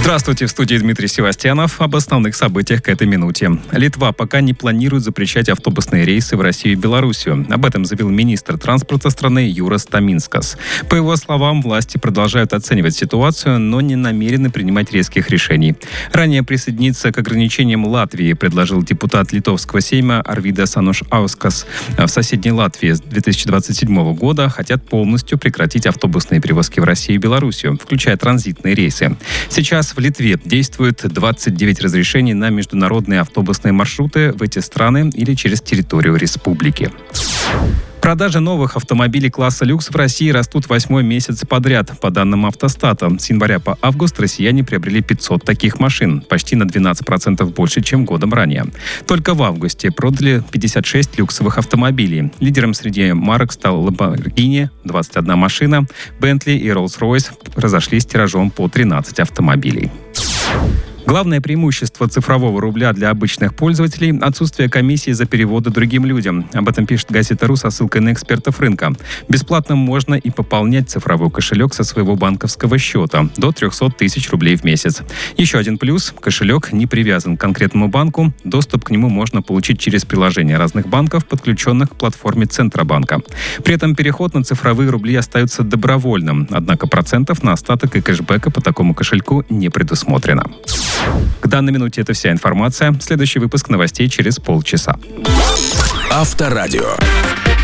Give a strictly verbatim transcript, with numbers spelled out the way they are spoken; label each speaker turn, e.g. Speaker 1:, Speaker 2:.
Speaker 1: Здравствуйте, в студии Дмитрий Севастьянов. Об основных событиях к этой минуте. Литва пока не планирует запрещать автобусные рейсы в Россию и Белоруссию. Об этом заявил министр транспорта страны Юрас Таминскас. По его словам, власти продолжают оценивать ситуацию, но не намерены принимать резких решений. Ранее присоединиться к ограничениям Латвии предложил депутат Литовского сейма Арвидас Анушаускас. В соседней Латвии с две тысячи двадцать седьмого года хотят полностью прекратить автобусные перевозки в Россию и Белоруссию, включая транзитные рейсы. Сейчас в Литве действует двадцать девять разрешений на международные автобусные маршруты в эти страны или через территорию республики. Продажи новых автомобилей класса люкс в России растут восьмой месяц подряд. По данным Автостата, с января по август россияне приобрели пятьсот таких машин, почти на двенадцать процентов больше, чем годом ранее. Только в августе продали пятьдесят шесть люксовых автомобилей. Лидером среди марок стал Lamborghini, двадцать одна машина, Bentley и Rolls-Royce разошлись тиражом по тринадцать автомобилей. Главное преимущество цифрового рубля для обычных пользователей – отсутствие комиссии за переводы другим людям. Об этом пишет газета РУ со ссылкой на экспертов рынка. Бесплатно можно и пополнять цифровой кошелек со своего банковского счета до триста тысяч рублей в месяц. Еще один плюс – кошелек не привязан к конкретному банку. Доступ к нему можно получить через приложения разных банков, подключенных к платформе Центробанка. При этом переход на цифровые рубли остается добровольным. Однако процентов на остаток и кэшбэка по такому кошельку не предусмотрено. К данной минуте это вся информация. Следующий выпуск новостей через полчаса.
Speaker 2: Авторадио.